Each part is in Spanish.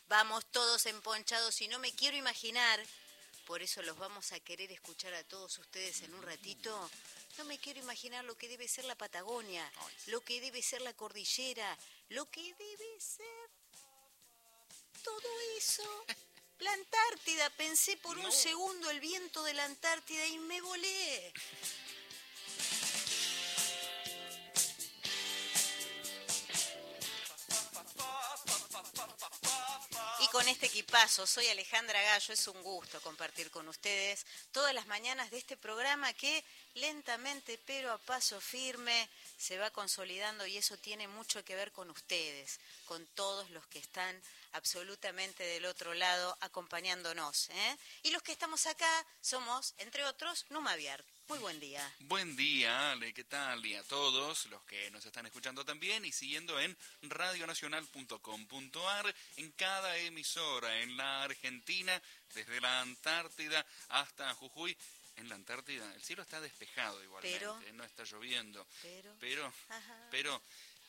Vamos todos emponchados y no me quiero imaginar, por eso los vamos a querer escuchar a todos ustedes en un ratito. No me quiero imaginar lo que debe ser la Patagonia, lo que debe ser la cordillera, lo que debe ser todo eso. La Antártida, pensé por un segundo el viento de la Antártida y me volé. Y con este equipazo, soy Alejandra Gallo, es un gusto compartir con ustedes todas las mañanas de este programa que lentamente pero a paso firme se va consolidando y eso tiene mucho que ver con ustedes, con todos los que están absolutamente del otro lado acompañándonos, ¿eh? Y los que estamos acá somos, entre otros, Numaviar. Muy buen día. Buen día, Ale, ¿qué tal? Y a todos los que nos están escuchando también y siguiendo en radionacional.com.ar en cada emisora en la Argentina, desde la Antártida hasta Jujuy. En la Antártida el cielo está despejado igualmente, pero, no está lloviendo. Pero...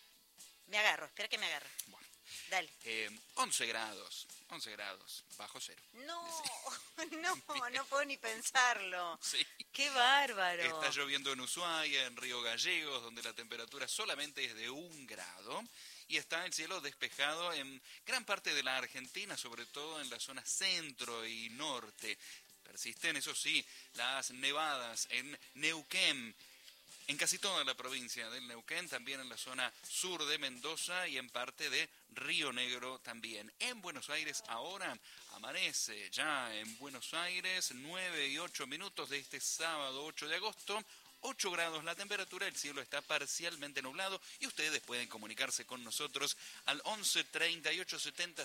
Me agarro, espera que me agarro. Bueno. Dale. 11 grados, bajo cero. No puedo ni pensarlo. Sí. ¡Qué bárbaro! Está lloviendo en Ushuaia, en Río Gallegos, donde la temperatura solamente es de 1 grado. Y está el cielo despejado en gran parte de la Argentina, sobre todo en la zona centro y norte. Persisten, eso sí, las nevadas en Neuquén, en casi toda la provincia del Neuquén, también en la zona sur de Mendoza y en parte de Río Negro también. En Buenos Aires ahora amanece ya en Buenos Aires 9:08 de este sábado 8 de agosto. 8 grados la temperatura, el cielo está parcialmente nublado y ustedes pueden comunicarse con nosotros al 11 38 70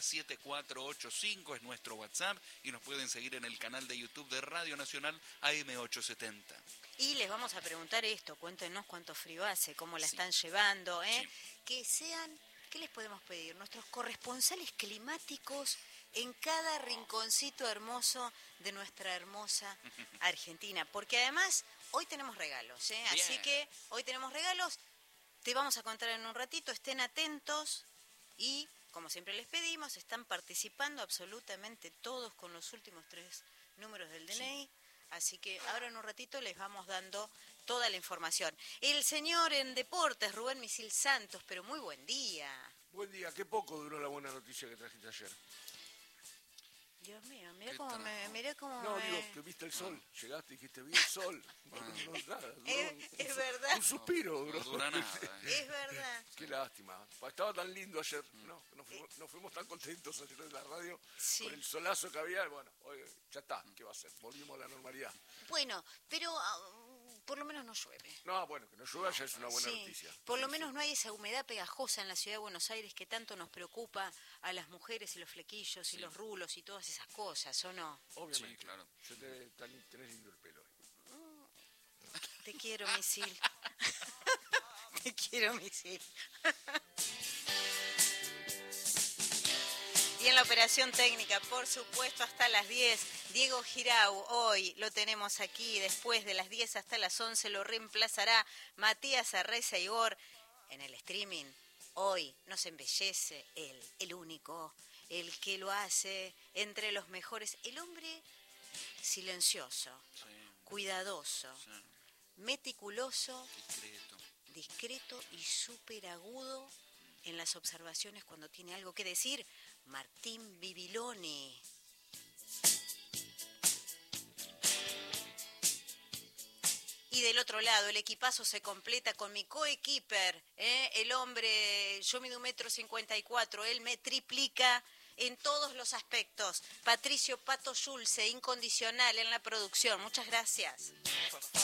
7485, es nuestro WhatsApp, y nos pueden seguir en el canal de YouTube de Radio Nacional AM870. Y les vamos a preguntar esto, cuéntenos cuánto frío hace, cómo la están llevando, ¿eh? Sí. Que sean, ¿qué les podemos pedir? Nuestros corresponsales climáticos en cada rinconcito hermoso de nuestra hermosa Argentina, porque además hoy tenemos regalos, ¿eh? Así que hoy tenemos regalos, te vamos a contar en un ratito, estén atentos y, como siempre les pedimos, están participando absolutamente todos con los últimos 3 números del DNI, así que ahora en un ratito les vamos dando toda la información. El señor en deportes, Rubén Misil Santos, pero muy buen día. Buen día, qué poco duró la buena noticia que trajiste ayer. Dios mío, mirá cómo No, digo, que viste el sol, llegaste y dijiste, vi el sol. No, nada, duró es verdad. Un suspiro duró. No dura nada. Es verdad. Qué lástima. Estaba tan lindo ayer, nos fuimos tan contentos ayer en la radio, sí, con el solazo que había. Bueno, hoy ya está, ¿qué va a hacer? Volvimos a la normalidad. Bueno, pero por lo menos no llueve. No, bueno, que no llueva ya es una buena noticia. Por lo menos no hay esa humedad pegajosa en la ciudad de Buenos Aires que tanto nos preocupa a las mujeres y los flequillos y los rulos y todas esas cosas, ¿o no? Obviamente. Sí, claro. Tenés lindo el pelo. Te quiero, Misil. Te quiero, Misil. Y en la operación técnica, por supuesto, hasta las 10, Diego Girau, hoy lo tenemos aquí, después de las 10 hasta las 11 lo reemplazará Matías Arreza Igor en el streaming. Hoy nos embellece él, el único, el que lo hace entre los mejores, el hombre silencioso, sí, cuidadoso, sí, meticuloso, discreto y súper agudo en las observaciones cuando tiene algo que decir, Martín Bibiloni. Y del otro lado, el equipazo se completa con mi coequiper, el hombre, yo mido 1,54 m, él me triplica en todos los aspectos. Patricio Pato Schulze, incondicional en la producción. Muchas gracias.